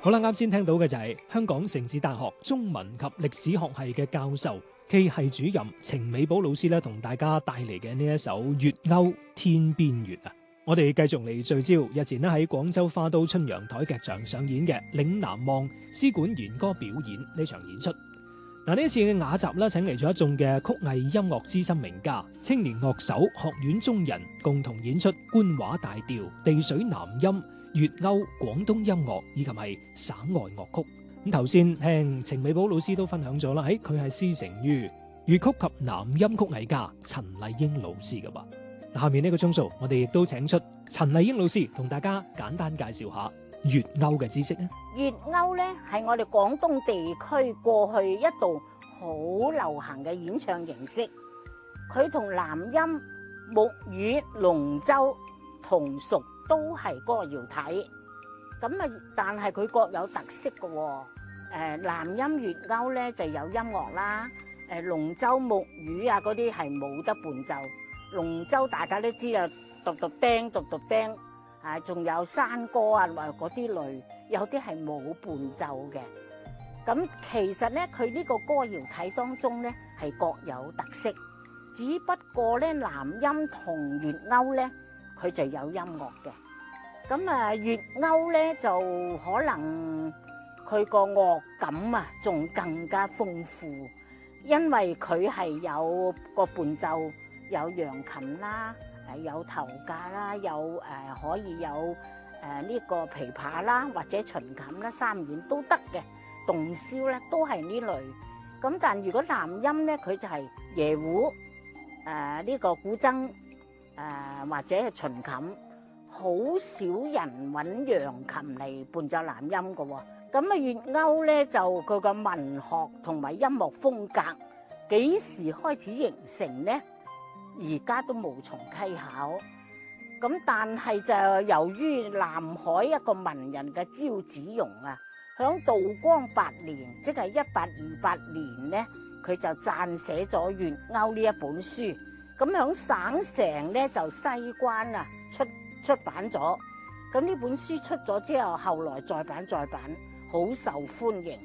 好啦，啱先聽到嘅就係香港城市大學中文及歷史學系嘅教授暨系主任程美寶老師咧，同大家帶嚟嘅呢一首《月勾天邊月》啊！我哋繼續嚟聚焦日前咧喺廣州花都春陽台劇場上演嘅《嶺南望》絲管弦歌表演呢場演出。嗱，呢次嘅雅集咧，請嚟咗一眾嘅曲藝音樂資深名家、青年樂手、學院中人共同演出官話大調、地水南音、粵謳廣東音樂以及係省外樂曲。咁頭先聽程美寶老師都分享咗啦，佢係師承於粵曲及南音曲藝家陳麗英老師㗎噃。下面呢個鐘數，我哋亦都請出陳麗英老師同大家簡單介紹下粵謳嘅知識啊。 粵謳咧係我哋廣東地區過去一度好流行嘅演唱形式，佢同南音、木魚、龍舟同屬都係歌謠體，咁啊，但係佢各有特色嘅喎。南音粵謳咧就有音樂啦，龍舟、木魚啊嗰啲係冇得伴奏。龍舟大家都知啊，揼揼釘，揼揼釘，啊，仲有山歌啊，或嗰啲類，有啲係冇伴奏嘅。咁其實咧，佢呢個歌謠體當中咧係各有特色，只不過咧南音同粵謳咧佢就有音樂嘅。咁啊，粵謳咧就可能佢個樂感啊仲更加豐富，因為佢係有個伴奏。有揚琴啦，有頭架啦，有可以有呢個琵琶啦，或者秦琴啦，三弦都得嘅，洞簫咧都係呢類。咁但如果南音咧，佢就係椰胡呢個古箏或者係秦琴，好少人揾揚琴嚟伴奏南音嘅喎。咁啊粵謳咧就佢個文學同埋音樂風格幾時開始形成呢？而家都無從稽考，咁但係就由於南海一個文人嘅招子榕啊，響道光8年，即係1828年呢，佢就撰寫咗《粵謳》呢一本書，咁響省城咧就西關啊出版咗，咁呢本書出咗之後，後來再版，好受歡迎。